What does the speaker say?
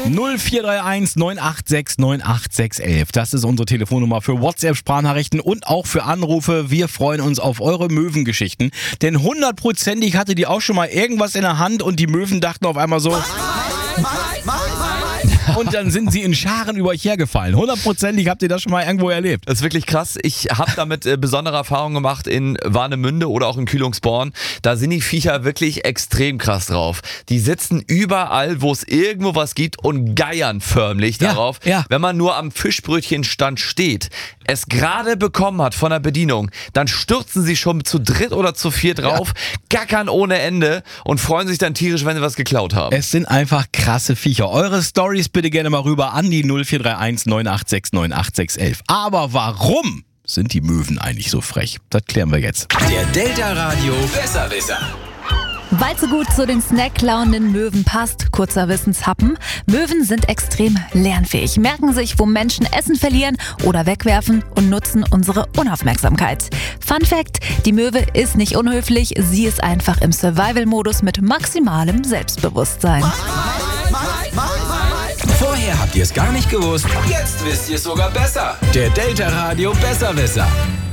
0431 986 98611. Das ist unsere Telefonnummer für WhatsApp-Sprachnachrichten und auch für Anrufe. Wir freuen uns auf eure Möwengeschichten. Denn 100%ig hatte die auch schon mal irgendwas in der Hand und die Möwen dachten auf einmal so... Und dann sind sie in Scharen über euch hergefallen. 100%ig habt ihr das schon mal irgendwo erlebt. Das ist wirklich krass. Ich habe damit besondere Erfahrungen gemacht in Warnemünde oder auch in Kühlungsborn. Da sind die Viecher wirklich extrem krass drauf. Die sitzen überall, wo es irgendwo was gibt und geiern förmlich darauf. Ja. Wenn man nur am Fischbrötchenstand steht, es gerade bekommen hat von der Bedienung, dann stürzen sie schon zu dritt oder zu viert drauf, gackern ohne Ende und freuen sich dann tierisch, wenn sie was geklaut haben. Es sind einfach krasse Viecher. Eure Storys bitte gerne mal rüber an die 0431 986 98611. Aber warum sind die Möwen eigentlich so frech? Das klären wir jetzt. Der Delta Radio Besserwisser. Weil es so gut zu den snackklauenden Möwen passt, kurzer Wissenshappen. Möwen sind extrem lernfähig, merken sich, wo Menschen Essen verlieren oder wegwerfen und nutzen unsere Unaufmerksamkeit. Fun Fact, die Möwe ist nicht unhöflich, sie ist einfach im Survival-Modus mit maximalem Selbstbewusstsein. Vorher habt ihr es gar nicht gewusst, jetzt wisst ihr es sogar besser. Der Delta Radio Besserwisser.